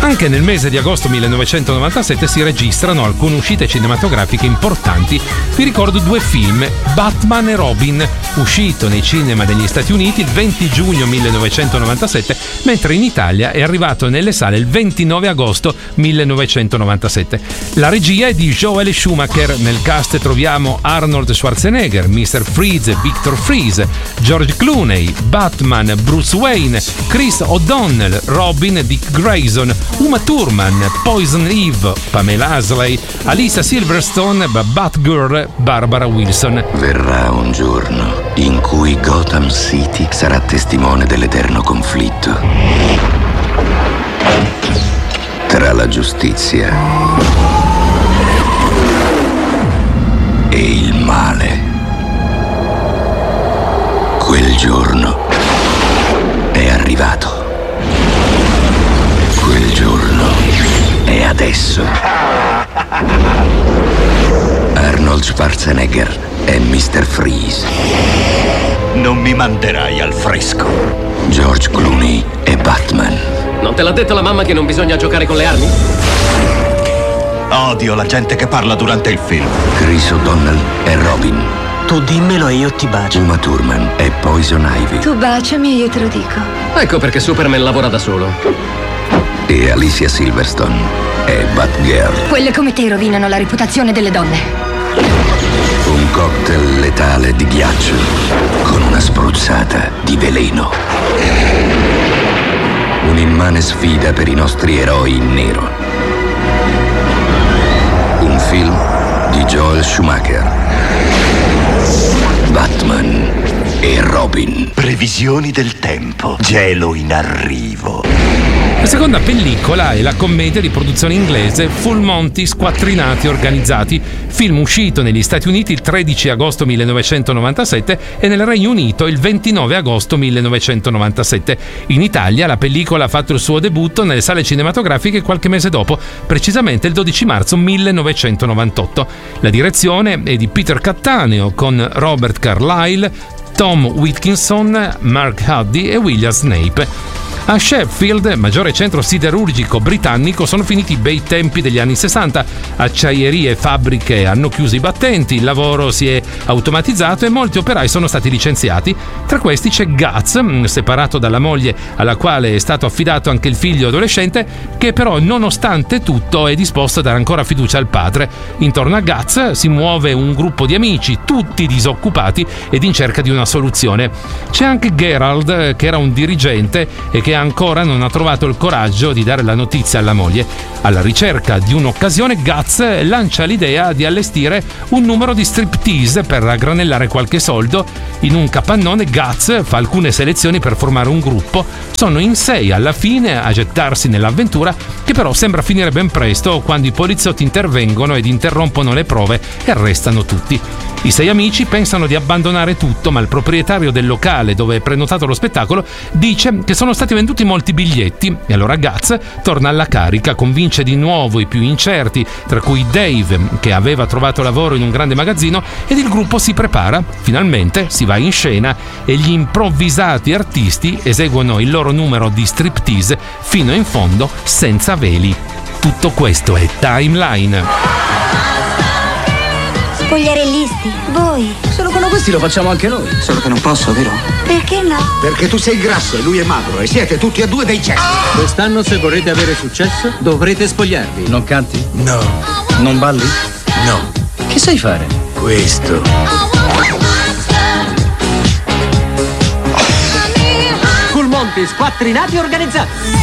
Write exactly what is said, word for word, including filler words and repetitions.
Anche nel mese di agosto millenovecentonovantasette si registrano alcune uscite cinematografiche importanti. Vi ricordo due film: Batman e Robin, uscito nei cinema degli Stati Uniti il venti giugno millenovecentonovantasette, mentre in Italia è arrivato nelle sale il ventinove agosto millenovecentonovantasette. La regia è di Joel Schumacher. Nel cast troviamo Arnold Schwarzenegger, mister Freeze, Victor Freeze, George Clooney, Batman, Bruce Wayne, Chris O'Donnell, Robin, Dick Grayson, Uma Thurman, Poison Ivy, Pamela Asley, Alyssa Silverstone, Batgirl, Barbara Wilson. Verrà un giorno in cui Gotham City sarà testimone dell'eterno conflitto tra la giustizia e il male. Quel giorno è arrivato. Quel giorno è adesso. Arnold Schwarzenegger è mister Freeze. Non mi manderai al fresco. George Clooney è Batman. Non te l'ha detto la mamma che non bisogna giocare con le armi? Odio la gente che parla durante il film. Chris O'Donnell è Robin. Tu dimmelo e io ti bacio. Uma Thurman è Poison Ivy. Tu baciami e io te lo dico. Ecco perché Superman lavora da solo. E Alicia Silverstone è Batgirl. Quelle come te rovinano la reputazione delle donne. Un cocktail letale di ghiaccio con una spruzzata di veleno. Un'immane sfida per i nostri eroi in nero. Un film di Joel Schumacher. Batman e Robin. Previsioni del tempo. Gelo in arrivo. La seconda pellicola è la commedia di produzione inglese Full Monty Squattrinati Organizzati, film uscito negli Stati Uniti il tredici agosto millenovecentonovantasette e nel Regno Unito il ventinove agosto millenovecentonovantasette. In Italia la pellicola ha fatto il suo debutto nelle sale cinematografiche qualche mese dopo, precisamente il dodici marzo millenovecentonovantotto. La direzione è di Peter Cattaneo con Robert Carlyle, Tom Wilkinson, Mark Huddy e William Snape. A Sheffield, maggiore centro siderurgico britannico, sono finiti i bei tempi degli anni sessanta. Acciaierie e fabbriche hanno chiuso i battenti, il lavoro si è automatizzato e molti operai sono stati licenziati. Tra questi c'è Guts, separato dalla moglie alla quale è stato affidato anche il figlio adolescente, che però nonostante tutto è disposto a dare ancora fiducia al padre. Intorno a Guts si muove un gruppo di amici, tutti disoccupati ed in cerca di una soluzione. C'è anche Gerald, che era un dirigente e che ancora non ha trovato il coraggio di dare la notizia alla moglie. Alla ricerca di un'occasione, Guts lancia l'idea di allestire un numero di striptease per raggranellare qualche soldo. In un capannone Guts fa alcune selezioni per formare un gruppo. Sono in sei alla fine a gettarsi nell'avventura, che però sembra finire ben presto quando i poliziotti intervengono ed interrompono le prove e arrestano tutti. I sei amici pensano di abbandonare tutto, ma il proprietario del locale dove è prenotato lo spettacolo dice che sono stati venduti molti biglietti e allora Guts torna alla carica, convince di nuovo i più incerti, tra cui Dave, che aveva trovato lavoro in un grande magazzino, ed il gruppo si prepara. Finalmente si va in scena e gli improvvisati artisti eseguono il loro numero di striptease fino in fondo senza veli. Tutto questo è Timeline. Spogliarellisti, voi. Solo con questi lo facciamo anche noi. Solo che non posso, vero? Perché no? Perché tu sei grasso e lui è magro e siete tutti e due dei cessi. Quest'anno, se vorrete avere successo, dovrete spogliarvi. Non canti? No. Non balli? No. Che sai fare? Questo. Full Monty Squattrinati Organizzati.